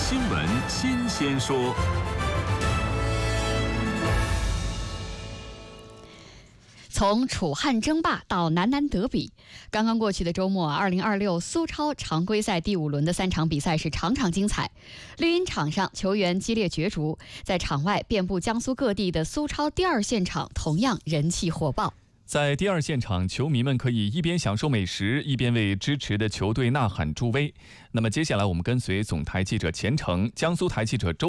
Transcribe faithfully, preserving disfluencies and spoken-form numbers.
新闻新鲜说。 从楚汉争霸到男男德比，刚刚过去的周末，二零二六苏超常规赛第五轮的三场比赛是场场精彩。绿茵场上球员激烈角逐，在场外遍布江苏各地的苏超第二现场同样人气火爆。 在第二现场，球迷们可以一边享受美食，一边为支持的球队呐喊助威。那么接下来我们跟随总台记者钱程、江苏台记者周